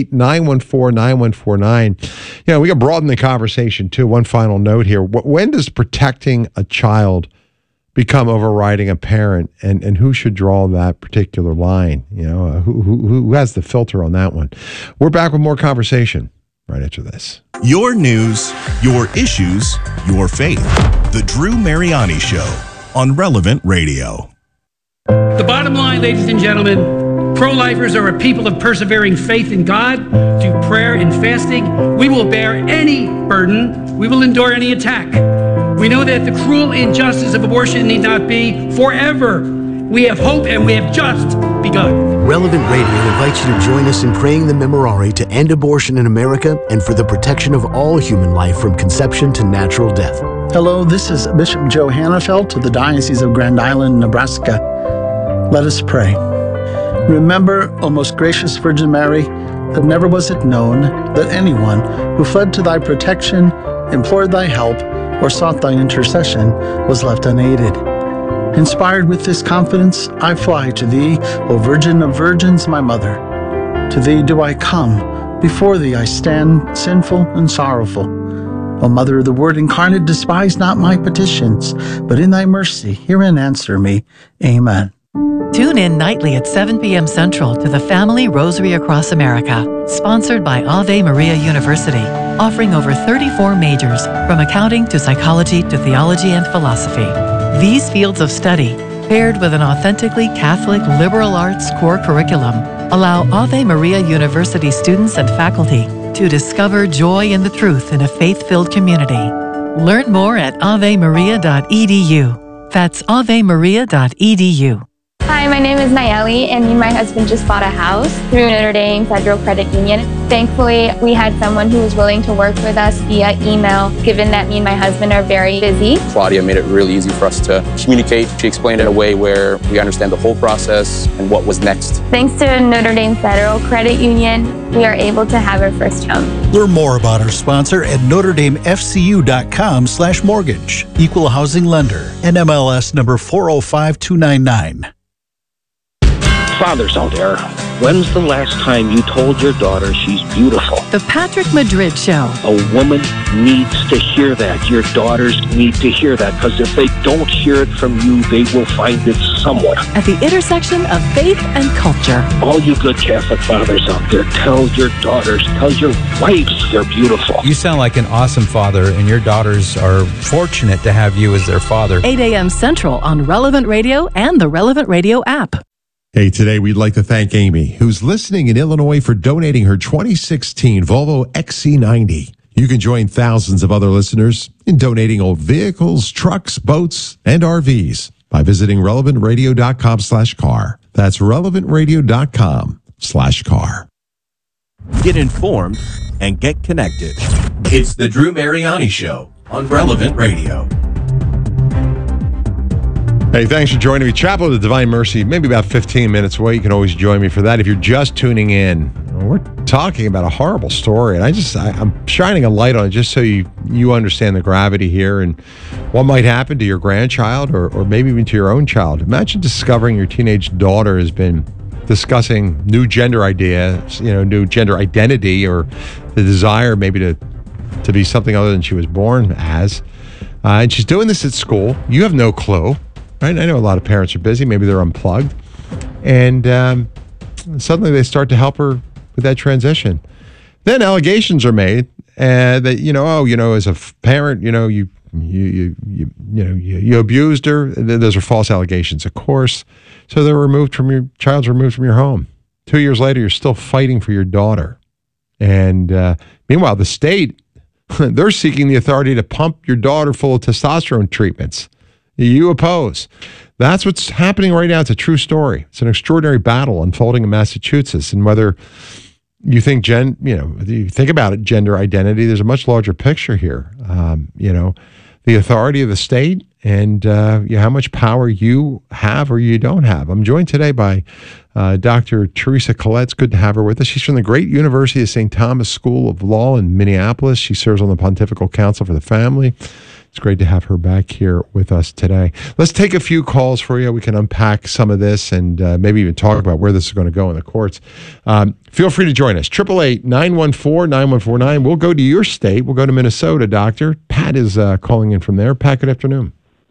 A: 888-914-9149. We can broaden the conversation too. One final note here. When does protecting a child become overriding a parent, and who should draw that particular line? Who has the filter on that one? We're back with more conversation right after this.
M: Your news, your issues, your faith. The Drew Mariani Show on Relevant Radio.
N: The bottom line, ladies and gentlemen, pro-lifers are a people of persevering faith in God, through prayer and fasting. We will bear any burden. We will endure any attack. We know that the cruel injustice of abortion need not be forever. We have hope, and we have just begun.
C: Relevant Radio invites you to join us in praying the Memorare to end abortion in America and for the protection of all human life from conception to natural death.
O: Hello, this is Bishop Joe Hannafelt of the Diocese of Grand Island, Nebraska. Let us pray. Remember, O most gracious Virgin Mary, that never was it known that anyone who fled to thy protection, implored thy help, or sought thy intercession was left unaided. Inspired with this confidence, I fly to thee, O Virgin of Virgins, my mother. To thee do I come, before thee I stand, sinful and sorrowful. O Mother of the Word incarnate, despise not my petitions, but in thy mercy hear and answer me. Amen.
P: Tune in nightly at 7 p.m. Central to the Family Rosary Across America, sponsored by Ave Maria University, offering over 34 majors, from accounting to psychology to theology and philosophy. These fields of study, paired with an authentically Catholic liberal arts core curriculum, allow Ave Maria University students and faculty to discover joy in the truth in a faith-filled community. Learn more at avemaria.edu. That's avemaria.edu.
Q: Hi, my name is Nayeli, and me and my husband just bought a house through Notre Dame Federal Credit Union. Thankfully, we had someone who was willing to work with us via email, given that me and my husband are very busy.
R: Claudia made it really easy for us to communicate. She explained it in a way where we understand the whole process and what was next.
Q: Thanks to Notre Dame Federal Credit Union, we are able to have our first home.
S: Learn more about our sponsor at NotreDameFCU.com/mortgage. Equal housing lender. NMLS number 405299.
T: Fathers out there, when's the last time you told your daughter she's beautiful?
P: The Patrick Madrid Show.
T: A woman needs to hear that. Your daughters need to hear that, because if they don't hear it from you, they will find it somewhere.
P: At the intersection of faith and culture.
T: All you good Catholic fathers out there, tell your daughters, tell your wives they're beautiful.
D: You sound like an awesome father, and your daughters are fortunate to have you as their father.
P: 8 a.m. Central on Relevant Radio and the Relevant Radio app.
I: Hey, today we'd like to thank Amy, who's listening in Illinois, for donating her 2016 Volvo XC90. You can join thousands of other listeners in donating old vehicles, trucks, boats, and RVs by visiting relevantradio.com/car. That's relevantradio.com/car.
M: Get informed and get connected. It's the Drew Mariani Show on Relevant Radio.
A: Hey, thanks for joining me. Chapel of the Divine Mercy, maybe about 15 minutes away. You can always join me for that. If you're just tuning in, we're talking about a horrible story, and I'm shining a light on it just so you understand the gravity here and what might happen to your grandchild or maybe even to your own child. Imagine discovering your teenage daughter has been discussing new gender ideas, new gender identity, or the desire maybe to be something other than she was born as. And she's doing this at school. You have no clue. Right? I know a lot of parents are busy. Maybe they're unplugged. And suddenly they start to help her with that transition. Then allegations are made that, as a parent, you abused her. Those are false allegations, of course. So your child's removed from your home. 2 years later, you're still fighting for your daughter. And meanwhile, the state, they're seeking the authority to pump your daughter full of testosterone treatments. You oppose. That's what's happening right now. It's a true story. It's an extraordinary battle unfolding in Massachusetts. And whether you think you think about it, gender identity, there's a much larger picture here. The authority of the state and how much power you have or you don't have. I'm joined today by Dr. Teresa Collette. It's good to have her with us. She's from the great University of St. Thomas School of Law in Minneapolis. She serves on the Pontifical Council for the Family. It's great to have her back here with us today. Let's take a few calls for you. We can unpack some of this and maybe even talk about where this is going to go in the courts. Feel free to join us. 888-914-9149. We'll go to your state. We'll go to Minnesota, Doctor. Pat is calling in from there. Pat, good afternoon.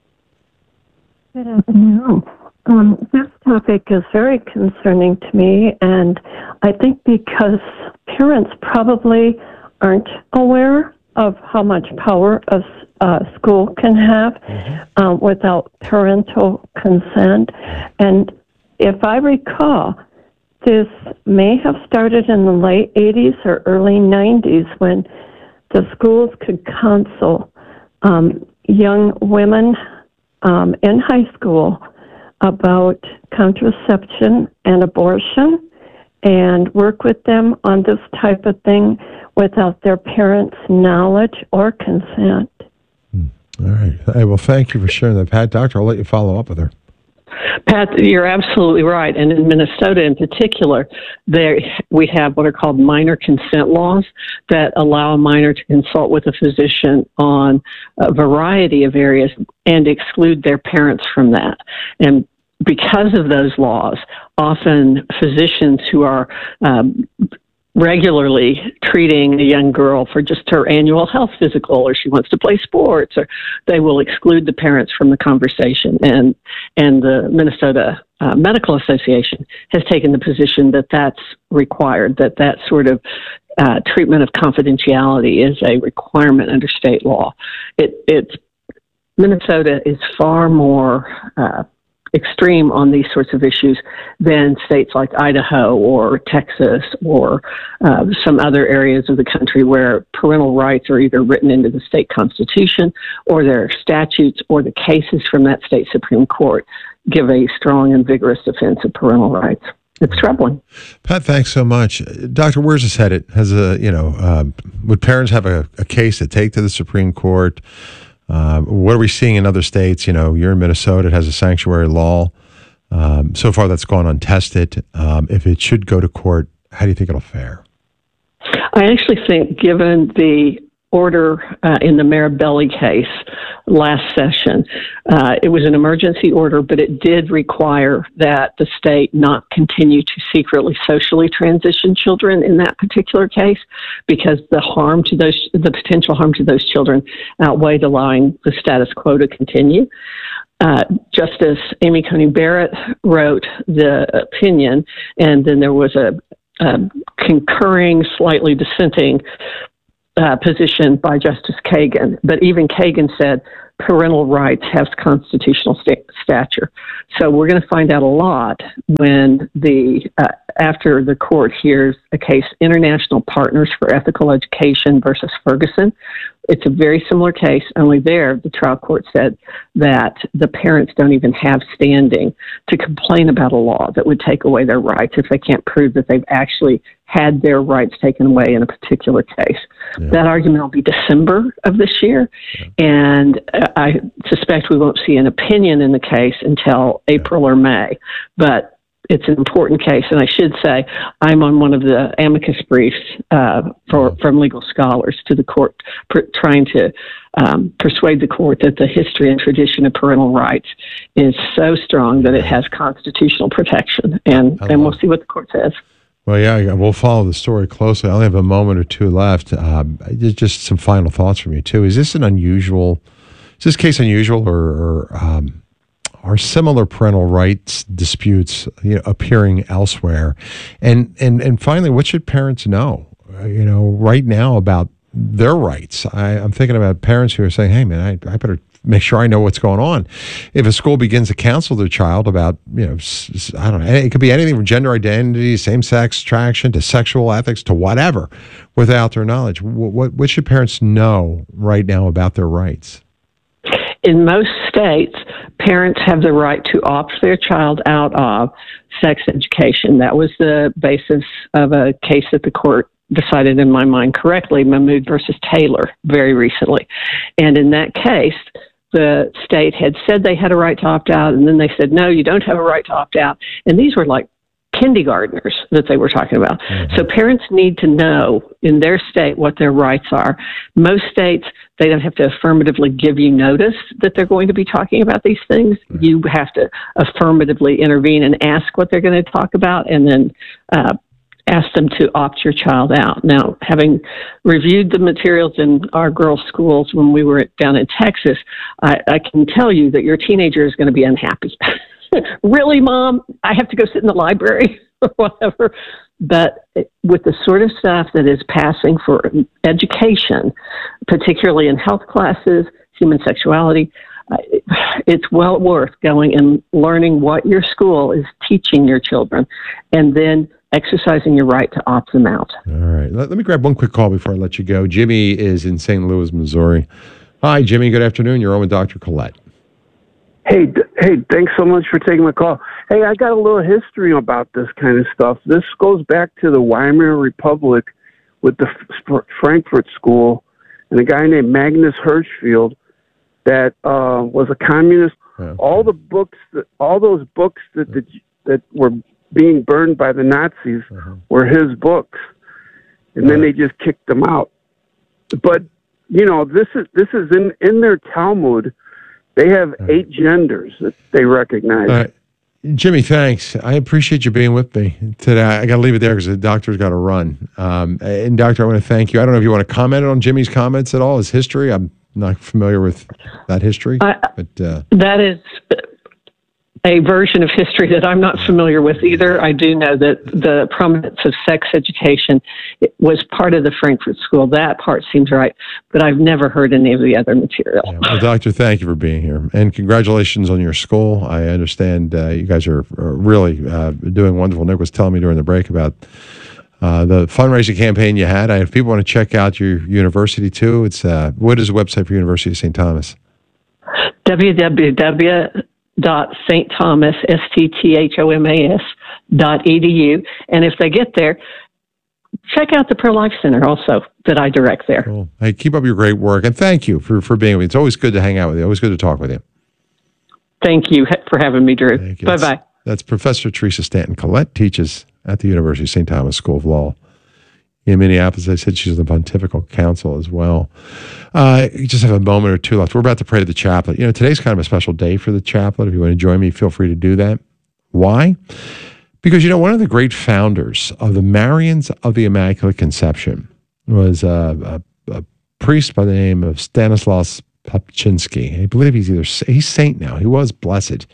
L: Good afternoon. This topic is very concerning to me, and I think because parents probably aren't aware of how much power a school can have without parental consent. And if I recall, this may have started in the late 80s or early 90s when the schools could counsel young women in high school about contraception and abortion and work with them on this type of thing without their parents' knowledge or consent.
A: All right. Hey, well, thank you for sharing that, Pat. Doctor, I'll let you follow up with her.
L: Pat, you're absolutely right. And in Minnesota in particular, we have what are called minor consent laws that allow a minor to consult with a physician on a variety of areas and exclude their parents from that. And because of those laws, often physicians who are regularly treating a young girl for just her annual health physical, or she wants to play sports, or they will exclude the parents from the conversation. And the Minnesota Medical Association has taken the position that that's required, that sort of treatment of confidentiality is a requirement under state law. Minnesota is far more extreme on these sorts of issues than states like Idaho or Texas or some other areas of the country where parental rights are either written into the state constitution or there are statutes or the cases from that state Supreme Court give a strong and vigorous defense of parental rights. It's troubling.
A: Pat, thanks so much. Doctor, where's this headed? Would parents have a case to take to the Supreme Court? What are we seeing in other states? You're in Minnesota. It has a sanctuary law. So far, that's gone untested. If it should go to court, how do you think it'll fare?
L: I actually think, given the order in the Marabelli case last session, it was an emergency order, but it did require that the state not continue to secretly socially transition children in that particular case, because the potential harm to those children outweighed allowing the status quo to continue. Justice Amy Coney Barrett wrote the opinion, and then there was a concurring, slightly dissenting position by Justice Kagan. But even Kagan said parental rights have constitutional stature. So we're going to find out a lot when after the court hears a case, International Partners for Ethical Education versus Ferguson. It's a very similar case, only there the trial court said that the parents don't even have standing to complain about a law that would take away their rights if they can't prove that they've actually had their rights taken away in a particular case. Yeah. That argument will be December of this year, and I suspect we won't see an opinion in the case until April or May. But it's an important case, and I should say I'm on one of the amicus briefs from legal scholars to the court, trying to persuade the court that the history and tradition of parental rights is so strong that it has constitutional protection, and we'll see what the court says.
A: Well, yeah, we'll follow the story closely. I only have a moment or two left. Just some final thoughts from you, too. Is this case unusual, or are similar parental rights disputes appearing elsewhere? And finally, what should parents know, right now about their rights? I'm thinking about parents who are saying, hey, man, I better make sure I know what's going on. If a school begins to counsel their child about, I don't know, it could be anything from gender identity, same-sex attraction, to sexual ethics, to whatever, without their knowledge. What should parents know right now about their rights?
L: In most states, parents have the right to opt their child out of sex education. That was the basis of a case that the court decided, in my mind correctly, Mahmoud versus Taylor, very recently. And in that case, the state had said they had a right to opt out, and then they said, no, you don't have a right to opt out. And these were like kindergartners that they were talking about. Mm-hmm. So parents need to know in their state what their rights are. Most states, they don't have to affirmatively give you notice that they're going to be talking about these things. Mm-hmm. You have to affirmatively intervene and ask what they're going to talk about, and then ask them to opt your child out. Now, having reviewed the materials in our girls' schools when we were down in Texas, I can tell you that your teenager is going to be unhappy. Really, Mom? I have to go sit in the library or whatever. But with the sort of stuff that is passing for education, particularly in health classes, human sexuality, it's well worth going and learning what your school is teaching your children, and then exercising your right to opt them out.
A: All right. Let me grab one quick call before I let you go. Jimmy is in St. Louis, Missouri. Hi, Jimmy. Good afternoon. You're on with Dr. Collette.
U: Hey, thanks so much for taking my call. Hey, I got a little history about this kind of stuff. This goes back to the Weimar Republic with the Frankfurt School and a guy named Magnus Hirschfeld that was a communist. Okay. All those books that were being burned by the Nazis were his books, and then they just kicked them out. But this is in their Talmud. They have 8 genders that they recognize.
A: Jimmy, thanks. I appreciate you being with me today. I got to leave it there because the doctor's got to run. And doctor, I want to thank you. I don't know if you want to comment on Jimmy's comments at all, his history. I'm not familiar with that history. But
L: that is a version of history that I'm not familiar with either. I do know that the prominence of sex education was part of the Frankfurt School. That part seems right, but I've never heard any of the other material.
A: Yeah. Well, doctor, thank you for being here, and congratulations on your school. I understand you guys are really doing wonderful. Nick was telling me during the break about the fundraising campaign you had. If people want to check out your university too, it's what is the website for University of St. Thomas?
L: www.usaint www.stthomas.edu. And if they get there, check out the Pro-Life Center also that I direct there.
A: Cool. Hey, keep up your great work, and thank you for being with me. It's always good to hang out with you. Always good to talk with you.
L: Thank you for having me, Drew. Bye-bye.
A: That's Professor Teresa Stanton Collette, teaches at the University of St. Thomas School of Law in Minneapolis. I said she's on the Pontifical Council as well. You just have a moment or two left. We're about to pray to the chaplet. You know, today's kind of a special day for the chaplet. If you want to join me, feel free to do that. Why? Because, you know, one of the great founders of the Marians of the Immaculate Conception was a priest by the name of Stanislaus Papczynski. I believe he's saint now. He was blessed.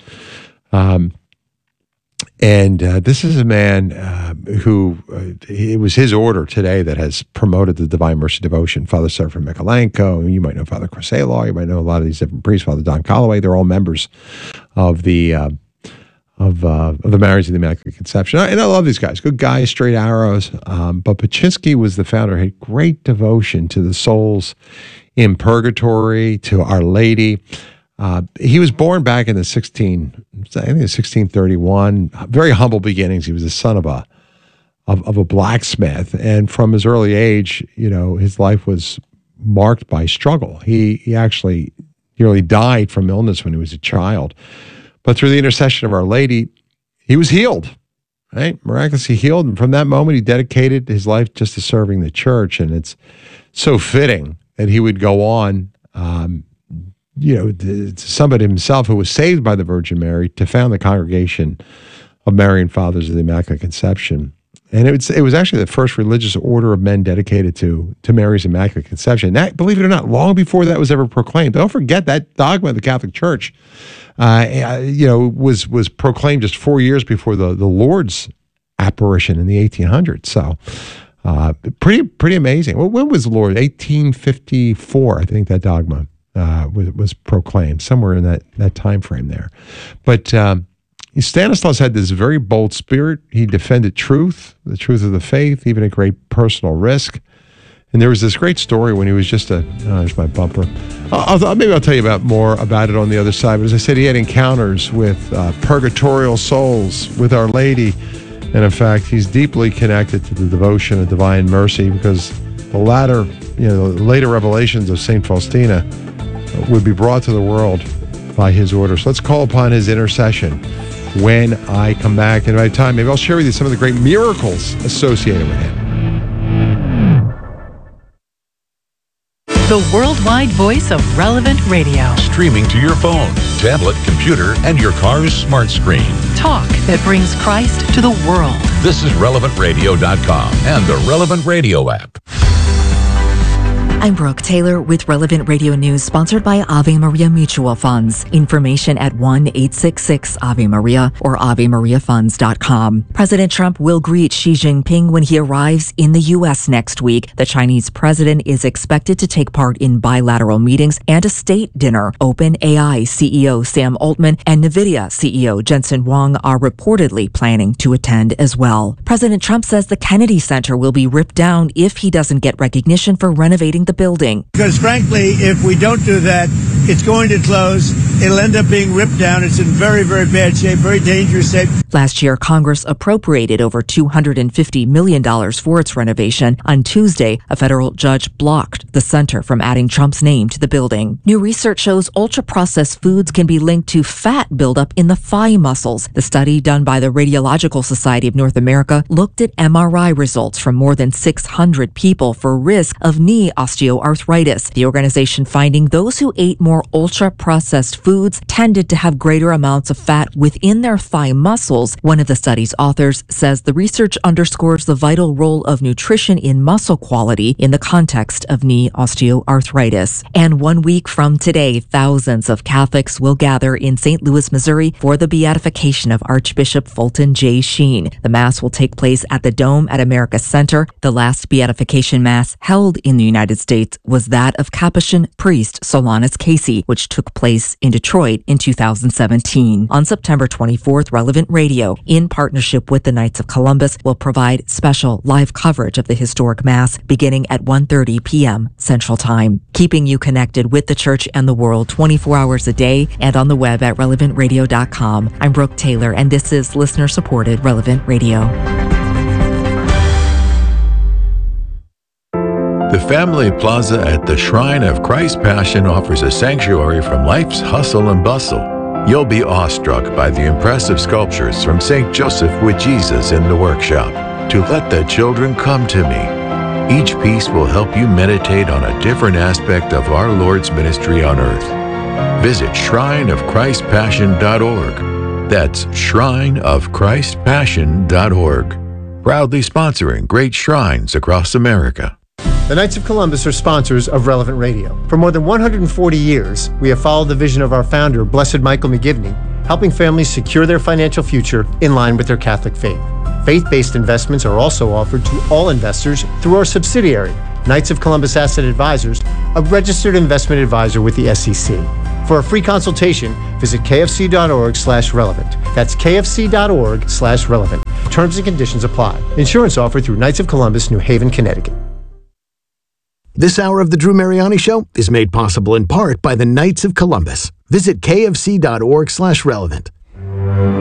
A: This is a man who, it was his order today that has promoted the Divine Mercy Devotion. Father Serafim Mikolenko, you might know Father Craselaw, you might know a lot of these different priests, Father Don Calloway. They're all members of the Marians of the Immaculate Conception. And I love these guys, good guys, straight arrows. But Papczynski was the founder, had great devotion to the souls in purgatory, to Our Lady. He was born back in the 1631. Very humble beginnings. He was the son of a blacksmith, and from his early age, you know, his life was marked by struggle. He actually nearly died from illness when he was a child, but through the intercession of Our Lady, he was healed. Right, miraculously healed, and from that moment, he dedicated his life just to serving the church. And it's so fitting that he would go on. Somebody himself who was saved by the Virgin Mary to found the Congregation of Marian Fathers of the Immaculate Conception. And it was actually the first religious order of men dedicated to Mary's Immaculate Conception. That, believe it or not, long before that was ever proclaimed. Don't forget that dogma of the Catholic Church, was proclaimed just 4 years before the Lord's apparition in the 1800s. So pretty amazing. Well, when was the Lord? 1854, I think that dogma was proclaimed, somewhere in that time frame there. But Stanislaus had this very bold spirit. He defended the truth of the faith, even at great personal risk. And there was this great story when he was just there's my bumper. Maybe I'll tell you more about it on the other side. But as I said, he had encounters with purgatorial souls, with Our Lady. And in fact, he's deeply connected to the devotion of Divine Mercy, because the later revelations of St. Faustina would be brought to the world by his order. So let's call upon his intercession when I come back. And by the time, maybe I'll share with you some of the great miracles associated with him.
P: The worldwide voice of Relevant Radio.
B: Streaming to your phone, tablet, computer, and your car's smart screen.
P: Talk that brings Christ to the world.
B: This is RelevantRadio.com and the Relevant Radio app.
E: I'm Brooke Taylor with Relevant Radio News, sponsored by Ave Maria Mutual Funds. Information at 1-866-AVE-MARIA or AveMariaFunds.com. President Trump will greet Xi Jinping when he arrives in the U.S. next week. The Chinese president is expected to take part in bilateral meetings and a state dinner. OpenAI CEO Sam Altman and NVIDIA CEO Jensen Huang are reportedly planning to attend as well. President Trump says the Kennedy Center will be ripped down if he doesn't get recognition for renovating the building.
V: Because frankly, if we don't do that, it's going to close. It'll end up being ripped down. It's in very, very bad shape, very dangerous shape.
E: Last year, Congress appropriated over $250 million for its renovation. On Tuesday, a federal judge blocked the center from adding Trump's name to the building. New research shows ultra-processed foods can be linked to fat buildup in the thigh muscles. The study done by the Radiological Society of North America looked at MRI results from more than 600 people for risk of knee osteoarthritis. The organization finding those who ate more ultra-processed foods tended to have greater amounts of fat within their thigh muscles. One of the study's authors says the research underscores the vital role of nutrition in muscle quality in the context of knee osteoarthritis. And 1 week from today, thousands of Catholics will gather in St. Louis, Missouri for the beatification of Archbishop Fulton J. Sheen. The Mass will take place at the Dome at America Center, the last beatification Mass held in the United States States was that of Capuchin priest Solanus Casey, which took place in Detroit in 2017. On September 24th, Relevant Radio, in partnership with the Knights of Columbus, will provide special live coverage of the historic Mass beginning at 1:30 p.m. Central Time, keeping you connected with the church and the world 24 hours a day and on the web at relevantradio.com. I'm Brooke Taylor, and this is listener-supported Relevant Radio.
B: The Family Plaza at the Shrine of Christ Passion offers a sanctuary from life's hustle and bustle. You'll be awestruck by the impressive sculptures from St. Joseph with Jesus in the workshop. To Let the Children Come to Me. Each piece will help you meditate on a different aspect of our Lord's ministry on earth. Visit shrineofchristpassion.org. That's shrineofchristpassion.org. Proudly sponsoring great shrines across America.
F: The Knights of Columbus are sponsors of Relevant Radio. For more than 140 years, we have followed the vision of our founder, Blessed Michael McGivney, helping families secure their financial future in line with their Catholic faith. Faith-based investments are also offered to all investors through our subsidiary, Knights of Columbus Asset Advisors, a registered investment advisor with the SEC. For a free consultation, visit kfc.org/relevant. That's kfc.org/relevant. Terms and conditions apply. Insurance offered through Knights of Columbus, New Haven, Connecticut.
C: This hour of The Drew Mariani Show is made possible in part by the Knights of Columbus. Visit kfc.org/relevant.